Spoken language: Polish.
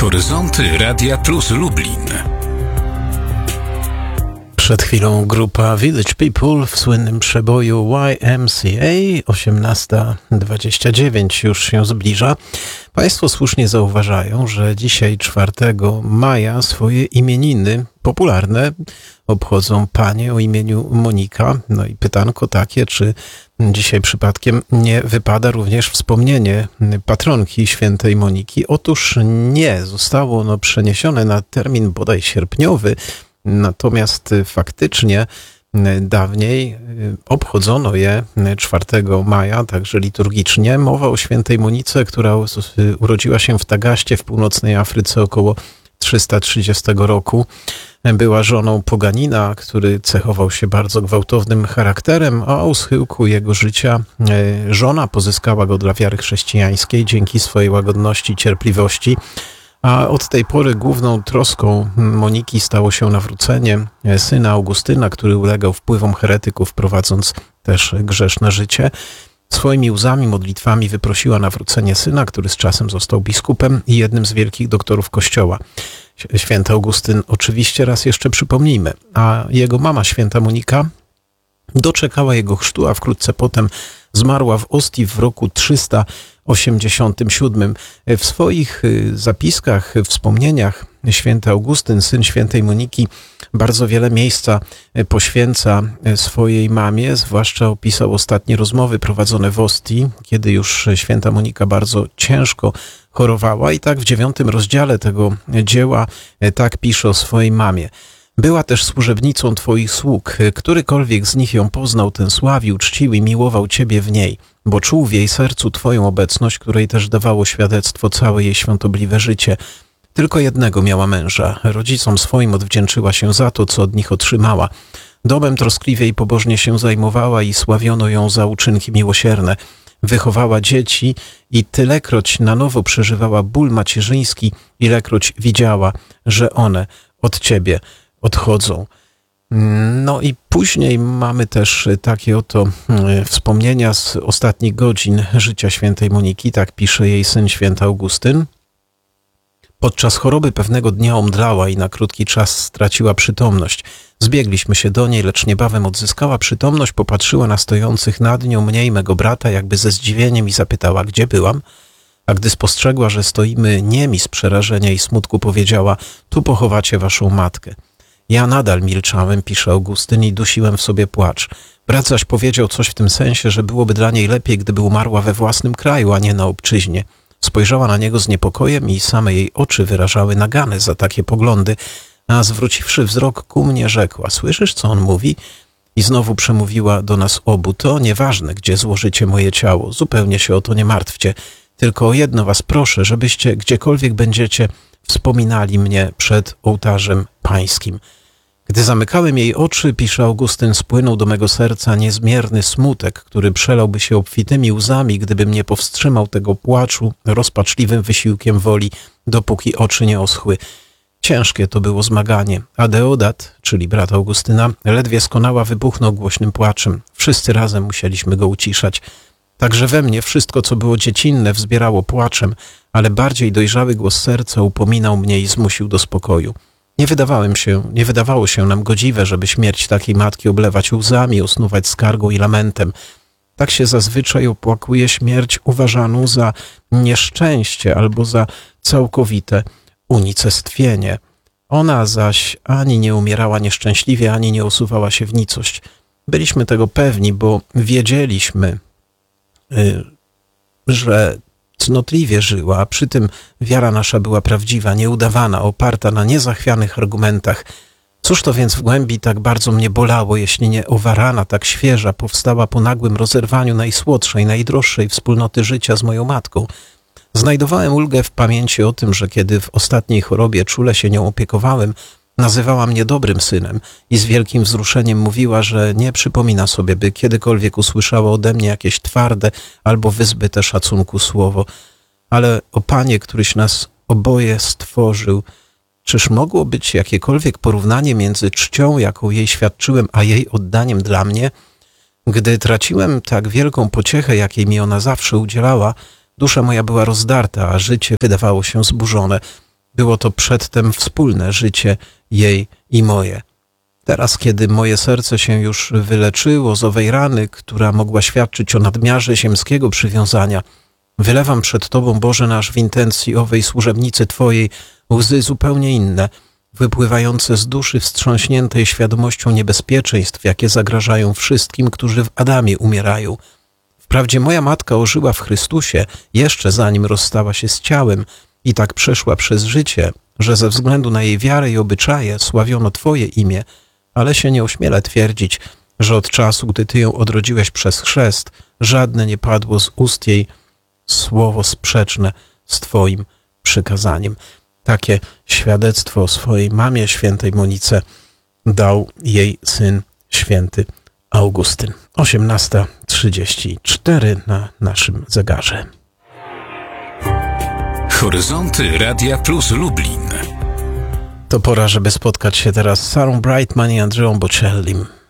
Horyzonty Radia Plus Lublin. Przed chwilą grupa Village People w słynnym przeboju YMCA. 18:29 już się zbliża. Państwo słusznie zauważają, że dzisiaj 4 maja swoje imieniny popularne obchodzą panie o imieniu Monika. No i pytanko takie, czy dzisiaj przypadkiem nie wypada również wspomnienie patronki świętej Moniki? Otóż nie, zostało ono przeniesione na termin bodaj sierpniowy, natomiast faktycznie dawniej obchodzono je 4 maja, także liturgicznie. Mowa o świętej Monice, która urodziła się w Tagaście w północnej Afryce około 330 roku. Była żoną poganina, który cechował się bardzo gwałtownym charakterem, a u schyłku jego życia żona pozyskała go dla wiary chrześcijańskiej dzięki swojej łagodności i cierpliwości. A od tej pory główną troską Moniki stało się nawrócenie syna Augustyna, który ulegał wpływom heretyków, prowadząc też grzeszne życie. Swoimi łzami, modlitwami wyprosiła nawrócenie syna, który z czasem został biskupem i jednym z wielkich doktorów Kościoła. Święty Augustyn oczywiście, raz jeszcze przypomnijmy, a jego mama, święta Monika, doczekała jego chrztu, a wkrótce potem zmarła w Ostii w roku 387. W swoich zapiskach, wspomnieniach święty Augustyn, syn świętej Moniki, bardzo wiele miejsca poświęca swojej mamie, zwłaszcza opisał ostatnie rozmowy prowadzone w Ostii, kiedy już święta Monika bardzo ciężko chorowała, i tak w 9 rozdziale tego dzieła tak pisze o swojej mamie. Była też służebnicą Twoich sług. Którykolwiek z nich ją poznał, ten sławił, czcił i miłował Ciebie w niej, bo czuł w jej sercu Twoją obecność, której też dawało świadectwo całe jej świątobliwe życie. Tylko jednego miała męża. Rodzicom swoim odwdzięczyła się za to, co od nich otrzymała. Domem troskliwie i pobożnie się zajmowała i sławiono ją za uczynki miłosierne. Wychowała dzieci i tylekroć na nowo przeżywała ból macierzyński, ilekroć widziała, że one od Ciebie odchodzą. No i później mamy też takie oto wspomnienia z ostatnich godzin życia świętej Moniki. Tak pisze jej syn święty Augustyn. Podczas choroby pewnego dnia omdlała i na krótki czas straciła przytomność. Zbiegliśmy się do niej, lecz niebawem odzyskała przytomność, popatrzyła na stojących nad nią mnie i mego brata jakby ze zdziwieniem i zapytała, gdzie byłam? A gdy spostrzegła, że stoimy niemi z przerażenia i smutku, powiedziała, tu pochowacie waszą matkę. Ja nadal milczałem, pisze Augustyn, i dusiłem w sobie płacz. Brat zaś powiedział coś w tym sensie, że byłoby dla niej lepiej, gdyby umarła we własnym kraju, a nie na obczyźnie. Spojrzała na niego z niepokojem i same jej oczy wyrażały naganę za takie poglądy, a zwróciwszy wzrok ku mnie, rzekła, słyszysz, co on mówi? I znowu przemówiła do nas obu, to nieważne, gdzie złożycie moje ciało, zupełnie się o to nie martwcie, tylko o jedno was proszę, żebyście gdziekolwiek będziecie, wspominali mnie przed ołtarzem pańskim. Gdy zamykałem jej oczy, pisze Augustyn, spłynął do mego serca niezmierny smutek, który przelałby się obfitymi łzami, gdybym nie powstrzymał tego płaczu rozpaczliwym wysiłkiem woli, dopóki oczy nie oschły. Ciężkie to było zmaganie, a Deodat, czyli brat Augustyna, ledwie skonała, wybuchnął głośnym płaczem. Wszyscy razem musieliśmy go uciszać. Także we mnie wszystko, co było dziecinne, wzbierało płaczem, ale bardziej dojrzały głos serca upominał mnie i zmusił do spokoju. Nie wydawało się nam godziwe, żeby śmierć takiej matki oblewać łzami, osnuwać skargą i lamentem. Tak się zazwyczaj opłakuje śmierć uważaną za nieszczęście albo za całkowite unicestwienie. Ona zaś ani nie umierała nieszczęśliwie, ani nie osuwała się w nicość. Byliśmy tego pewni, bo wiedzieliśmy, że cnotliwie żyła, a przy tym wiara nasza była prawdziwa, nieudawana, oparta na niezachwianych argumentach. Cóż to więc w głębi tak bardzo mnie bolało, jeśli nie owa rana tak świeża powstała po nagłym rozerwaniu najsłodszej, najdroższej wspólnoty życia z moją matką. Znajdowałem ulgę w pamięci o tym, że kiedy w ostatniej chorobie czule się nią opiekowałem, nazywała mnie dobrym synem i z wielkim wzruszeniem mówiła, że nie przypomina sobie, by kiedykolwiek usłyszała ode mnie jakieś twarde albo wyzbyte szacunku słowo. Ale o Panie, któryś nas oboje stworzył, czyż mogło być jakiekolwiek porównanie między czcią, jaką jej świadczyłem, a jej oddaniem dla mnie? Gdy traciłem tak wielką pociechę, jakiej mi ona zawsze udzielała, dusza moja była rozdarta, a życie wydawało się zburzone. Było to przedtem wspólne życie jej i moje. Teraz, kiedy moje serce się już wyleczyło z owej rany, która mogła świadczyć o nadmiarze ziemskiego przywiązania, wylewam przed Tobą, Boże nasz, w intencji owej służebnicy Twojej łzy zupełnie inne, wypływające z duszy wstrząśniętej świadomością niebezpieczeństw, jakie zagrażają wszystkim, którzy w Adamie umierają. Wprawdzie moja matka ożyła w Chrystusie jeszcze zanim rozstała się z ciałem i tak przeszła przez życie, że ze względu na jej wiarę i obyczaje sławiono Twoje imię, ale się nie ośmielę twierdzić, że od czasu, gdy Ty ją odrodziłeś przez chrzest, żadne nie padło z ust jej słowo sprzeczne z Twoim przykazaniem. Takie świadectwo o swojej mamie, świętej Monice, dał jej syn, święty Augustyn. 18:34 na naszym zegarze. Horyzonty Radia Plus Lublin. To pora, żeby spotkać się teraz z Sarą Brightman i Andreą Bocellim.